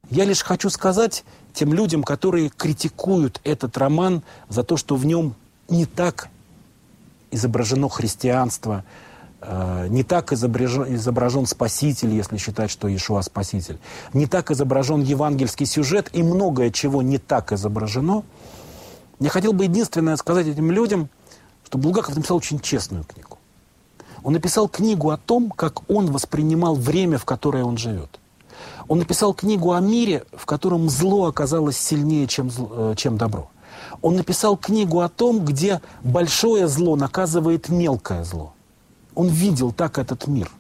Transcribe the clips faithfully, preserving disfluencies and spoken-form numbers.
Я лишь хочу сказать тем людям, которые критикуют этот роман за то, что в нем не так изображено христианство, э, не так изображен, изображен Спаситель, если считать, что Иешуа Спаситель, не так изображен евангельский сюжет и многое чего не так изображено. Я хотел бы единственное сказать этим людям, что Булгаков написал очень честную книгу. Он написал книгу о том, как он воспринимал время, в которое он живет. Он написал книгу о мире, в котором зло оказалось сильнее, чем, зло, чем добро. Он написал книгу о том, где большое зло наказывает мелкое зло. Он видел так этот мир.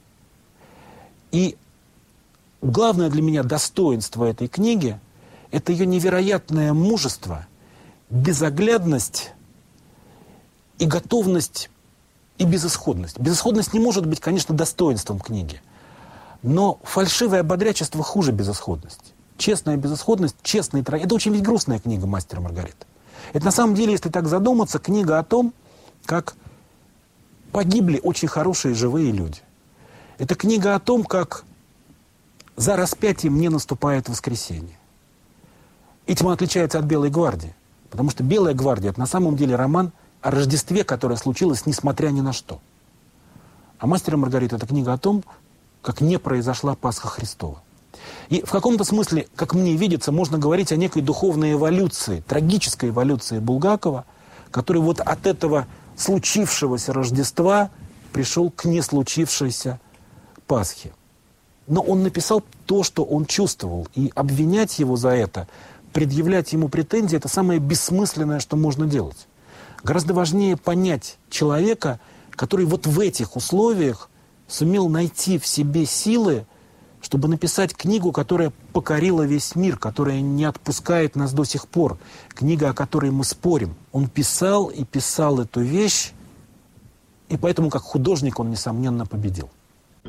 И главное для меня достоинство этой книги – это ее невероятное мужество, безоглядность и готовность, и безысходность. Безысходность не может быть, конечно, достоинством книги. Но фальшивое ободрячество хуже безысходности. Честная безысходность, честный трагедия. Это очень ведь грустная книга «Мастер и Маргарита». Это на самом деле, если так задуматься, книга о том, как погибли очень хорошие живые люди. Это книга о том, как за распятием не наступает воскресенье. Этим он отличается от «Белой гвардии». Потому что «Белая гвардия» — это на самом деле роман о Рождестве, которое случилось несмотря ни на что. А «Мастер и Маргарита» — это книга о том, как не произошла Пасха Христова. И в каком-то смысле, как мне видится, можно говорить о некой духовной эволюции, трагической эволюции Булгакова, который вот от этого случившегося Рождества пришел к неслучившейся Пасхе. Но он написал то, что он чувствовал, и обвинять его за это, предъявлять ему претензии — это самое бессмысленное, что можно делать. Гораздо важнее понять человека, который вот в этих условиях сумел найти в себе силы, чтобы написать книгу, которая покорила весь мир, которая не отпускает нас до сих пор. Книга, о которой мы спорим. Он писал и писал эту вещь, и поэтому как художник он, несомненно, победил.